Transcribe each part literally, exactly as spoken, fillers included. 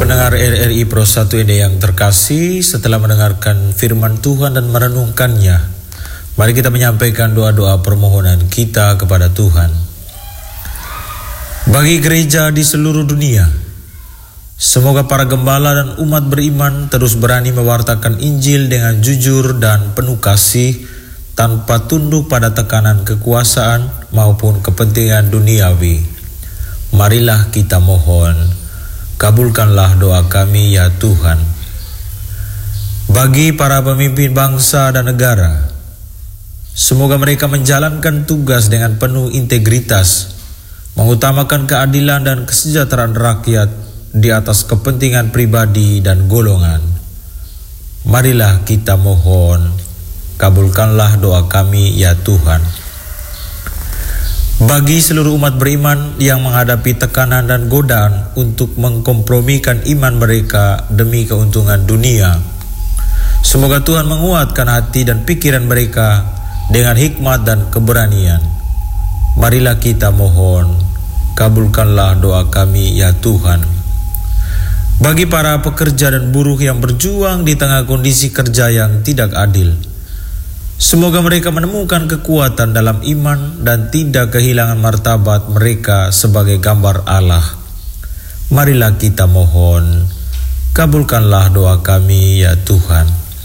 Pendengar R R I Pro satu Ende yang terkasih, setelah mendengarkan firman Tuhan dan merenungkannya, mari kita menyampaikan doa-doa permohonan kita kepada Tuhan. Bagi gereja di seluruh dunia, semoga para gembala dan umat beriman terus berani mewartakan Injil dengan jujur dan penuh kasih, tanpa tunduk pada tekanan kekuasaan maupun kepentingan duniawi. Marilah kita mohon. Kabulkanlah doa kami ya Tuhan. Bagi para pemimpin bangsa dan negara, semoga mereka menjalankan tugas dengan penuh integritas, mengutamakan keadilan dan kesejahteraan rakyat di atas kepentingan pribadi dan golongan. Marilah kita mohon, kabulkanlah doa kami ya Tuhan. Bagi seluruh umat beriman yang menghadapi tekanan dan godaan untuk mengkompromikan iman mereka demi keuntungan dunia, semoga Tuhan menguatkan hati dan pikiran mereka dengan hikmat dan keberanian. Marilah kita mohon, kabulkanlah doa kami ya Tuhan. Bagi para pekerja dan buruh yang berjuang di tengah kondisi kerja yang tidak adil, semoga mereka menemukan kekuatan dalam iman dan tidak kehilangan martabat mereka sebagai gambar Allah. Marilah kita mohon, kabulkanlah doa kami ya Tuhan.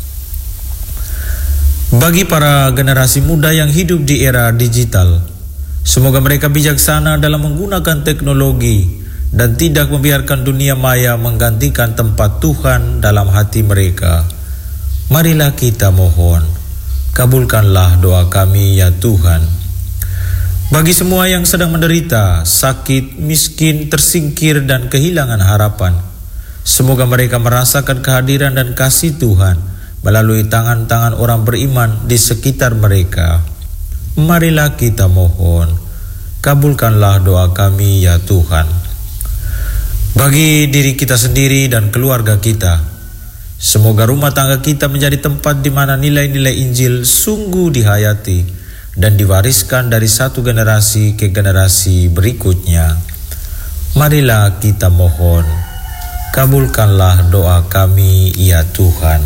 Bagi para generasi muda yang hidup di era digital, semoga mereka bijaksana dalam menggunakan teknologi dan tidak membiarkan dunia maya menggantikan tempat Tuhan dalam hati mereka. Marilah kita mohon, kabulkanlah doa kami ya Tuhan. Bagi semua yang sedang menderita, sakit, miskin, tersingkir dan kehilangan harapan, semoga mereka merasakan kehadiran dan kasih Tuhan melalui tangan-tangan orang beriman di sekitar mereka. Marilah kita mohon, kabulkanlah doa kami ya Tuhan. Bagi diri kita sendiri dan keluarga kita, semoga rumah tangga kita menjadi tempat di mana nilai-nilai Injil sungguh dihayati dan diwariskan dari satu generasi ke generasi berikutnya. Marilah kita mohon, kabulkanlah doa kami ya Tuhan.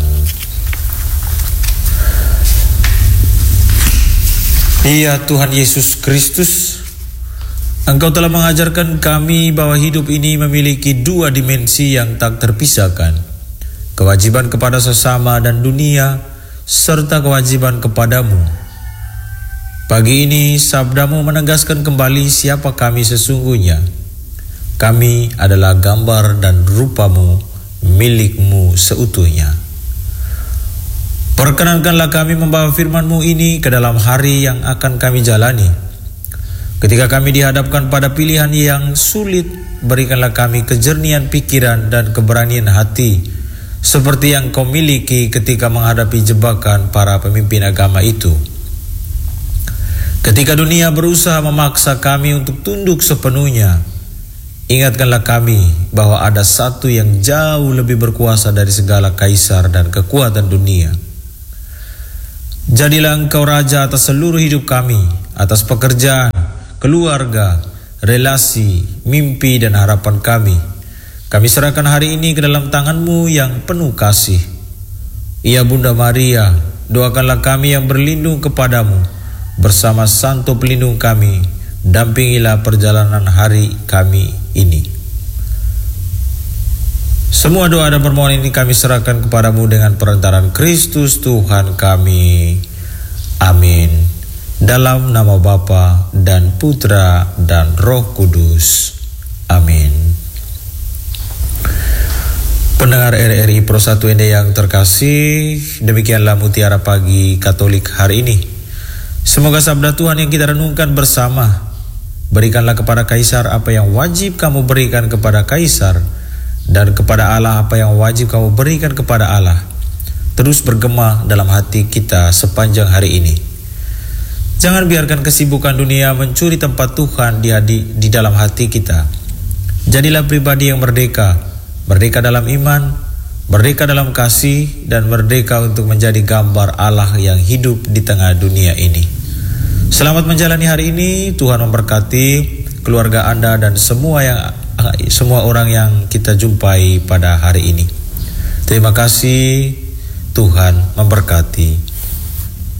Ya Tuhan Yesus Kristus, Engkau telah mengajarkan kami bahwa hidup ini memiliki dua dimensi yang tak terpisahkan. Kewajiban kepada sesama dan dunia, serta kewajiban kepadamu. Pagi ini sabdamu menegaskan kembali siapa kami sesungguhnya. Kami adalah gambar dan rupamu, milikmu seutuhnya. Perkenankanlah kami membawa firmanmu ini ke dalam hari yang akan kami jalani. Ketika kami dihadapkan pada pilihan yang sulit, berikanlah kami kejernihan pikiran dan keberanian hati, seperti yang kau miliki ketika menghadapi jebakan para pemimpin agama itu. Ketika dunia berusaha memaksa kami untuk tunduk sepenuhnya, ingatkanlah kami bahwa ada satu yang jauh lebih berkuasa dari segala kaisar dan kekuatan dunia. Jadilah Engkau Raja atas seluruh hidup kami, atas pekerjaan, keluarga, relasi, mimpi dan harapan kami. Kami serahkan hari ini ke dalam tangan-Mu yang penuh kasih. Ya Bunda Maria, doakanlah kami yang berlindung kepadamu, bersama Santo Pelindung kami, dampingilah perjalanan hari kami ini. Semua doa dan permohonan ini kami serahkan kepadamu dengan perantaraan Kristus Tuhan kami. Amin. Dalam nama Bapa dan Putra dan Roh Kudus. Amin. Pendengar R R I Pro satu Ende yang terkasih, demikianlah Mutiara Pagi Katolik hari ini. Semoga sabda Tuhan yang kita renungkan bersama, berikanlah kepada Kaisar apa yang wajib kamu berikan kepada Kaisar, dan kepada Allah apa yang wajib kamu berikan kepada Allah, terus bergema dalam hati kita sepanjang hari ini. Jangan biarkan kesibukan dunia mencuri tempat Tuhan di, hadi, di dalam hati kita. Jadilah pribadi yang merdeka, merdeka dalam iman, merdeka dalam kasih, dan merdeka untuk menjadi gambar Allah yang hidup di tengah dunia ini. Selamat menjalani hari ini. Tuhan memberkati keluarga Anda dan semua yang semua orang yang kita jumpai pada hari ini. Terima kasih, Tuhan memberkati.